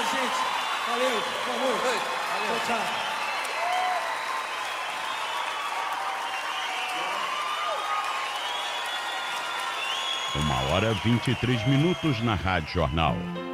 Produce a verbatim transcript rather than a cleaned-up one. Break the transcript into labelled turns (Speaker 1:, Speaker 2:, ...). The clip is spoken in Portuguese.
Speaker 1: gente. Valeu, boa noite. Valeu. Tchau, tchau.
Speaker 2: Uma hora e vinte e três minutos na Rádio Jornal.